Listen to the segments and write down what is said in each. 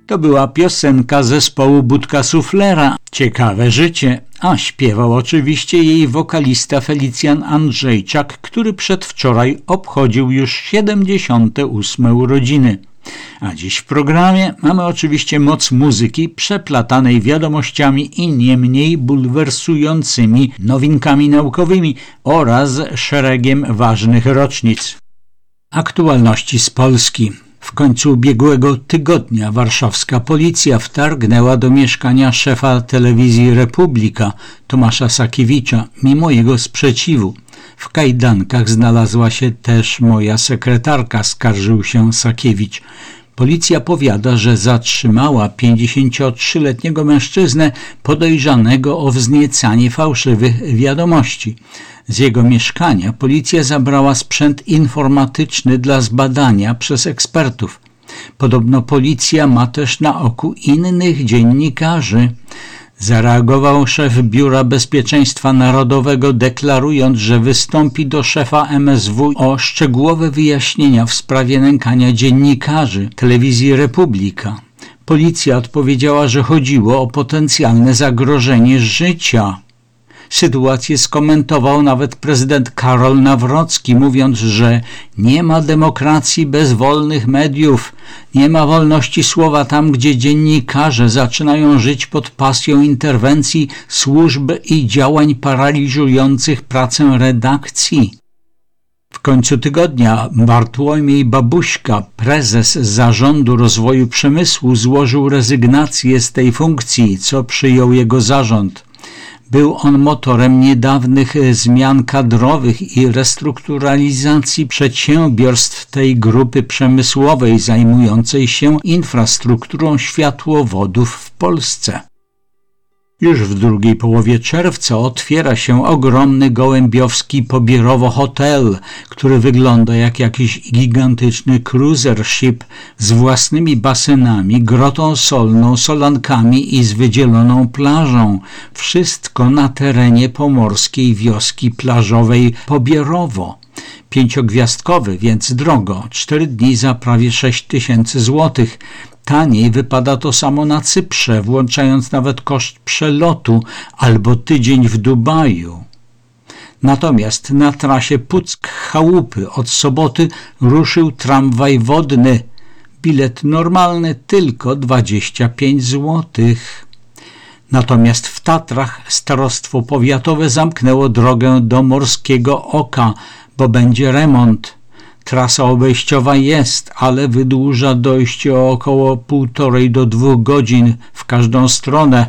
To była piosenka zespołu Budka Suflera „Ciekawe życie”, a śpiewał oczywiście jej wokalista Felicjan Andrzejczak, który przedwczoraj obchodził już 78. urodziny. A dziś w programie mamy oczywiście moc muzyki przeplatanej wiadomościami i nie mniej bulwersującymi nowinkami naukowymi oraz szeregiem ważnych rocznic. Aktualności z Polski. W końcu ubiegłego tygodnia warszawska policja wtargnęła do mieszkania szefa telewizji Republika, Tomasza Sakiewicza, mimo jego sprzeciwu. W kajdankach znalazła się też moja sekretarka, skarżył się Sakiewicz. Policja powiada, że zatrzymała 53-letniego mężczyznę podejrzanego o wzniecanie fałszywych wiadomości. Z jego mieszkania policja zabrała sprzęt informatyczny dla zbadania przez ekspertów. Podobno policja ma też na oku innych dziennikarzy. Zareagował szef Biura Bezpieczeństwa Narodowego, deklarując, że wystąpi do szefa MSW o szczegółowe wyjaśnienia w sprawie nękania dziennikarzy telewizji Republika. Policja odpowiedziała, że chodziło o potencjalne zagrożenie życia. Sytuację skomentował nawet prezydent Karol Nawrocki, mówiąc, że nie ma demokracji bez wolnych mediów, nie ma wolności słowa tam, gdzie dziennikarze zaczynają żyć pod pasją interwencji służb i działań paraliżujących pracę redakcji. W końcu tygodnia Bartłomiej Babuśka, prezes Zarządu Rozwoju Przemysłu, złożył rezygnację z tej funkcji, co przyjął jego zarząd. Był on motorem niedawnych zmian kadrowych i restrukturalizacji przedsiębiorstw tej grupy przemysłowej zajmującej się infrastrukturą światłowodów w Polsce. Już w drugiej połowie czerwca otwiera się ogromny gołębiowski Pobierowo Hotel, który wygląda jak jakiś gigantyczny cruiser ship z własnymi basenami, grotą solną, solankami i z wydzieloną plażą. Wszystko na terenie pomorskiej wioski plażowej Pobierowo. 5-gwiazdkowy, więc drogo, 4 dni za prawie 6 000 złotych. Taniej wypada to samo na Cyprze, włączając nawet koszt przelotu albo tydzień w Dubaju. Natomiast na trasie Puck-Chałupy od soboty ruszył tramwaj wodny. Bilet normalny tylko 25 złotych. Natomiast w Tatrach starostwo powiatowe zamknęło drogę do Morskiego Oka, bo będzie remont. Trasa obejściowa jest, ale wydłuża dojście o około 1,5 do 2 godzin w każdą stronę.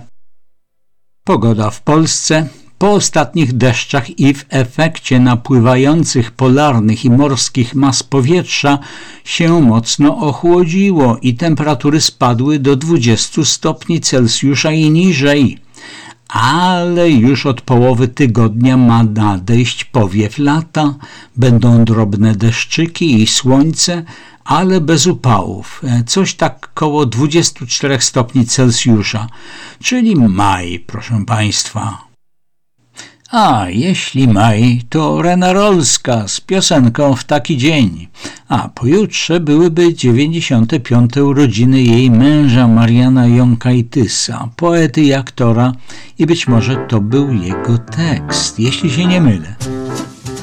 Pogoda w Polsce. Po ostatnich deszczach i w efekcie napływających polarnych i morskich mas powietrza się mocno ochłodziło i temperatury spadły do 20 stopni Celsjusza i niżej. Ale już od połowy tygodnia ma nadejść powiew lata, będą drobne deszczyki i słońce, ale bez upałów, coś tak koło 24 stopni Celsjusza, czyli maj, proszę Państwa. A jeśli maj, to Rena Rolska z piosenką W taki dzień, a pojutrze byłyby 95. urodziny jej męża Mariana Jąkajtysa, poety i aktora, i być może to był jego tekst, jeśli się nie mylę.